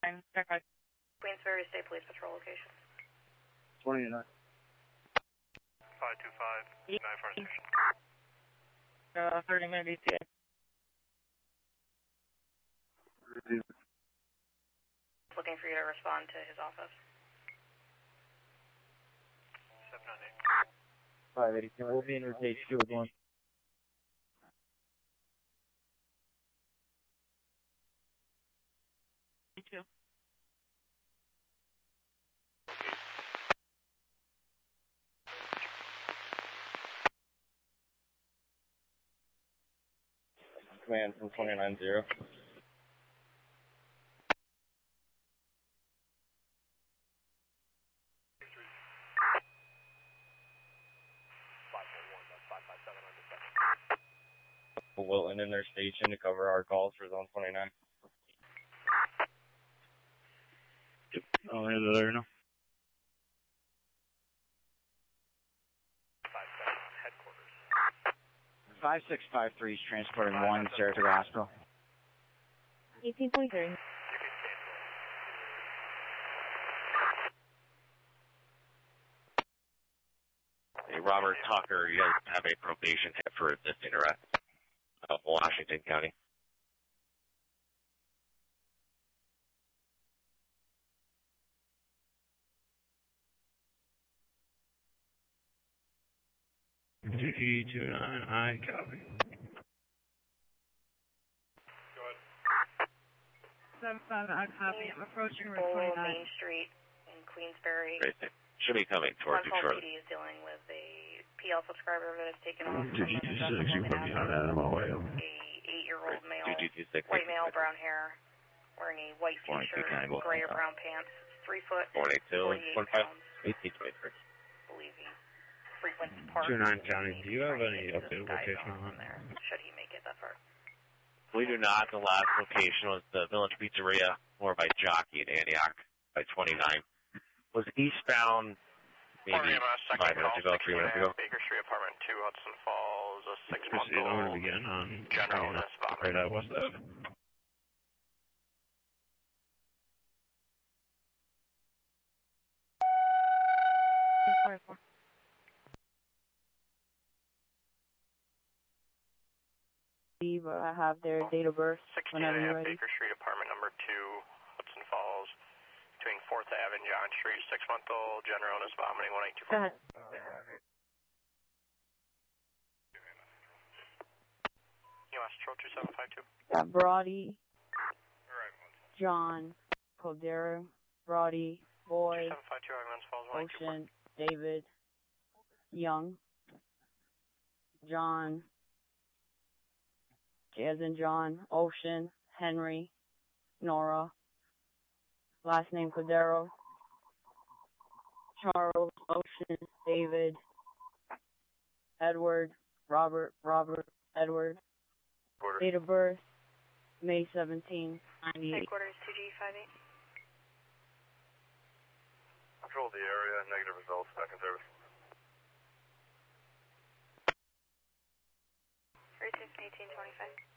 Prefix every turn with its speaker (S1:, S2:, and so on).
S1: Queensbury State Police Patrol location.
S2: 29.
S3: 525, 9 Fire Station.
S4: 30 minute ETA.
S1: Looking for you to respond to his office.
S3: 798.
S2: 582. We'll be in rotation 2 again.
S4: Me too.
S2: Command from 290. Wilton in their station to cover our calls for zone 29. Yep, I'll handle it there now.
S5: 5653 is transporting 1 Saratoga Hospital.
S4: 1823.
S6: Hey, Robert Tucker, you guys have a probation hit for resisting arrest of Washington County.
S2: I copy.
S3: Go ahead.
S4: 75, I copy. I'm approaching Route
S1: Bull
S4: 29.
S1: Main Street in Queensbury.
S6: Great. Should be coming towards you
S1: Runsell
S6: shortly.
S1: PD is dealing with a PL subscriber that has taken off from
S2: 226, you're probably on that on my way up.
S1: a 8-year-old male,
S6: 2226.
S1: white male, brown hair, wearing a white t-shirt,
S6: 482,
S1: gray or brown pants, 3 foot,
S6: 482,
S1: 48 pounds.
S6: 1823.
S1: Believe he frequents parks.
S2: 29 County, do you have any updated location on
S1: there? Should he make it that far?
S6: We do not. The last location was the Village Pizzeria, more by Jockey in Antioch, by 29. Was eastbound maybe 5 minutes ago, 3 minutes ago.
S3: Baker Street, apartment 2, Hudson Falls, a 6-month-old.
S2: I'm going to begin on
S3: general illness
S2: right out west of.
S4: I have their date of birth
S3: 16
S4: whenever you're ready.
S3: Baker Street, apartment number 2, Hudson Falls, between 4th Ave and John Street, 6-month-old, general illness, vomiting, 1824.
S4: Go ahead.
S3: US Patrol 2752.
S4: Got Brody, John, Caldera, Brody, Boy,
S3: 2752, Evans Falls, 1824.
S4: Ocean, David, Young, John, Jazz and John, Ocean, Henry, Nora, last name Cordero, Charles, Ocean, David, Edward, Robert, Edward, date of birth, May 17, 98.
S1: Headquarters 2G58.
S3: Control the area, negative results, back in service.
S1: 1825.